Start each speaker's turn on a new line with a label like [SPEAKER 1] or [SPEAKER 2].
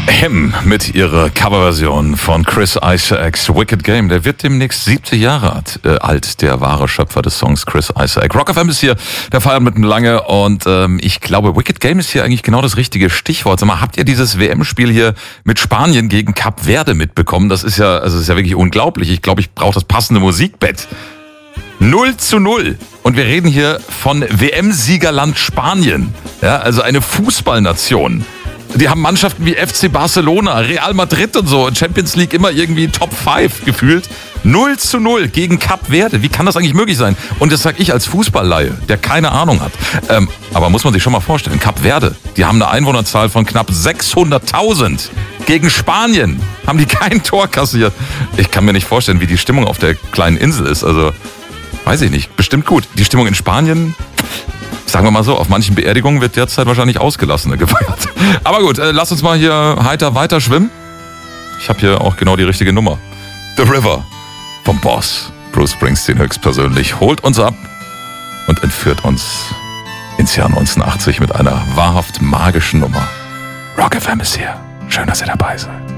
[SPEAKER 1] Mit ihrer Coverversion von Chris Isaacs Wicked Game. Der wird demnächst 70 Jahre alt, der wahre Schöpfer des Songs Chris Isaac. Rock FM ist hier, der feiert mit dem Lange und ich glaube, Wicked Game ist hier eigentlich genau das richtige Stichwort. Sag mal, habt ihr dieses WM-Spiel hier mit Spanien gegen Kap Verde mitbekommen? Das ist ja wirklich unglaublich. Ich glaube, ich brauche das passende Musikbett. 0:0. Und wir reden hier von WM-Siegerland Spanien. Ja, also eine Fußballnation. Die haben Mannschaften wie FC Barcelona, Real Madrid und so, Champions League immer irgendwie Top 5 gefühlt. 0:0 gegen Kap Verde. Wie kann das eigentlich möglich sein? Und das sage ich als Fußballleihe, der keine Ahnung hat. Aber muss man sich schon mal vorstellen, Kap Verde, die haben eine Einwohnerzahl von knapp 600.000. Gegen Spanien haben die kein Tor kassiert. Ich kann mir nicht vorstellen, wie die Stimmung auf der kleinen Insel ist. Also, weiß ich nicht. Bestimmt gut. Die Stimmung in Spanien... Sagen wir mal so, auf manchen Beerdigungen wird derzeit wahrscheinlich Ausgelassene gefeiert. Aber gut, lass uns mal hier heiter weiter schwimmen. Ich habe hier auch genau die richtige Nummer. The River vom Boss. Bruce Springsteen höchstpersönlich holt uns ab und entführt uns ins Jahr 1980 mit einer wahrhaft magischen Nummer. Rock FM ist hier. Schön, dass ihr dabei seid.